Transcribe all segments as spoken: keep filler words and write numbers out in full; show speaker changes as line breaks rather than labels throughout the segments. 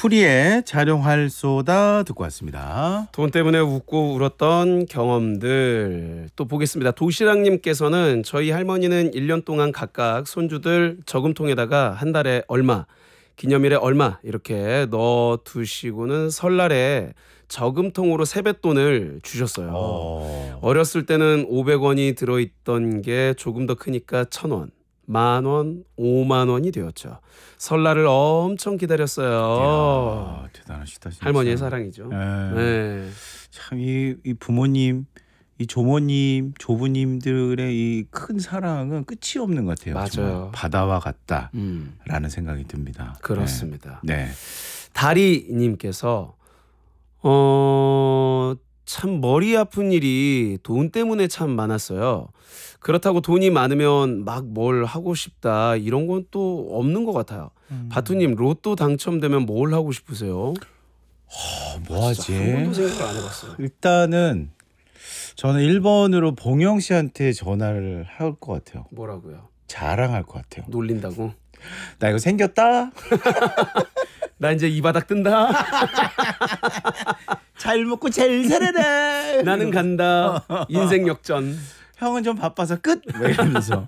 풀이의 자룡할 쏘다 듣고 왔습니다.
돈 때문에 웃고 울었던 경험들 또 보겠습니다. 도시락님께서는 저희 할머니는 일 년 동안 각각 손주들 저금통에다가 한 달에 얼마, 기념일에 얼마 이렇게 넣어두시고는 설날에 저금통으로 세뱃돈을 주셨어요. 오. 어렸을 때는 오백 원이 들어있던 게 조금 더 크니까 천 원. 만 원, 오만 원이 되었죠. 설날을 엄청 기다렸어요.
이야, 대단하시다 진짜.
할머니의 사랑이죠.
네.
네.
참 이 이 부모님, 이 조모님, 조부님들의 이 큰 사랑은 끝이 없는 것 같아요.
맞아요.
정말 바다와 같다라는
음.
생각이 듭니다.
그렇습니다.
네. 네.
다리님께서 어, 참 머리 아픈 일이 돈 때문에 참 많았어요. 그렇다고 돈이 많으면 막 뭘 하고 싶다 이런 건 또 없는 것 같아요. 음. 바투님 로또 당첨되면 뭘 하고 싶으세요?
어, 뭐 하지?
한 번도 생각을 안 해봤어요.
일단은 저는 일 번으로 봉영 씨한테 전화를 할 것 같아요.
뭐라고요?
자랑할 것 같아요.
놀린다고?
나 이거 생겼다.
나 이제 이 바닥 뜬다.
잘 먹고 잘 살아라.
나는 간다. 인생 역전.
형은 좀 바빠서 끝. 뭐 이러면서.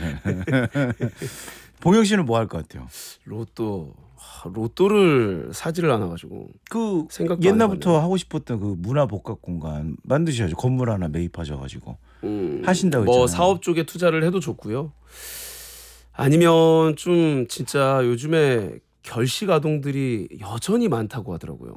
봉영 씨는 뭐 할 것 같아요?
로또. 로또를 사지를 않아가지고
그
생각도
옛날부터 하고 싶었던 그 문화복합공간 만드셔야죠. 건물 하나 매입하셔가지고
음,
하신다고
뭐
했잖아요.
사업 쪽에 투자를 해도 좋고요. 아니면 좀 진짜 요즘에 결식 아동들이 여전히 많다고 하더라고요.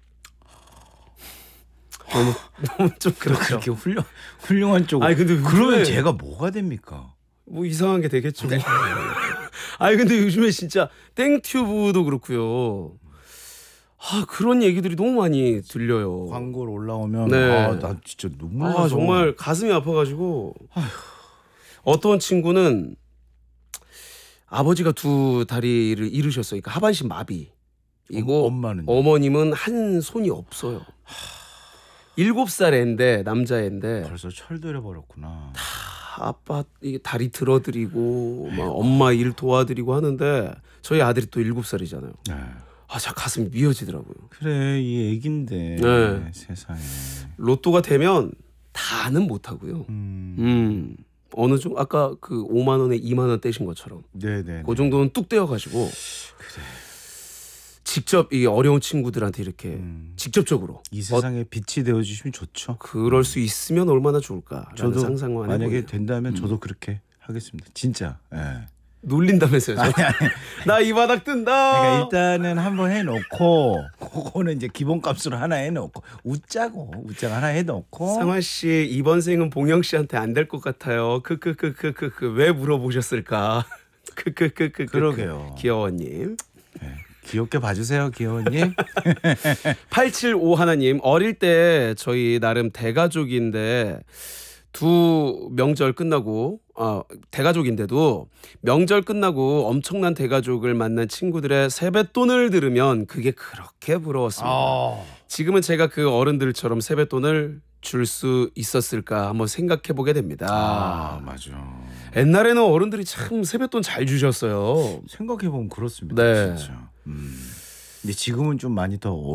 너무 너무 좀 그렇죠.
그렇게 훌륭 훌륭한 쪽.
아니 근데
그러면 제가 뭐가 됩니까?
뭐 이상한 게 되겠죠. 아니 근데 요즘에 진짜 땡튜브도 그렇고요. 아 그런 얘기들이 너무 많이 들려요.
광고로 올라오면
네.
아, 나 진짜 눈물 나서.
아 정말 가슴이 아파가지고 아휴. 어떤 친구는 아버지가 두 다리를 잃으셨어요. 그러니까 하반신 마비. 이고
엄마는
어머님은 한 손이 없어요. 일곱 살 애인데 남자애인데
벌써 철들어 버렸구나.
다 아빠 이게 다리 들어드리고 막 엄마 일 도와드리고 하는데 저희 아들이 또 일곱 살이잖아요.
네.
아, 자 가슴이 미어지더라고요.
그래 이 애긴데
네.
세상에.
로또가 되면 다는 못 하고요.
음.
음. 어느 정도 아까 그 오만 원에 이만 원 떼신 것처럼
네네.
그 정도는 뚝 떼어가지고
그래.
직접 이 어려운 친구들한테 이렇게 음. 직접적으로
이 세상에 어, 빛이 되어 주시면 좋죠.
그럴 수 있으면 얼마나 좋을까.
저도
상상만
만약에
해보네요.
된다면
음.
저도 그렇게 하겠습니다. 진짜. 예.
놀린다면서요? 나 이 바닥 뜬다.
그러니까 일단은 한번 해놓고 그거는 이제 기본값으로 하나 해놓고 웃자고 웃자고 하나 해놓고.
상화 씨 이번 생은 봉영 씨한테 안 될 것 같아요. 크크크크크크 왜 물어보셨을까? 크크크크크.
그러게요.
귀여워님.
네. 귀엽게 봐주세요, 귀여워님.
팔칠오 하나님 어릴 때 저희 나름 대가족인데 두 명절 끝나고 아, 대가족인데도 명절 끝나고 엄청난 대가족을 만난 친구들의 세뱃돈을 들으면 그게 그렇게 부러웠습니다. 아. 지금은 제가 그 어른들처럼 세뱃돈을 줄 수 있었을까 한번 생각해 보게 됩니다.
아, 맞아.
옛날에는 어른들이 참 세뱃돈 잘 주셨어요.
생각해 보면 그렇습니다.
네.
진짜. 음. 근데 지금은 좀 많이 더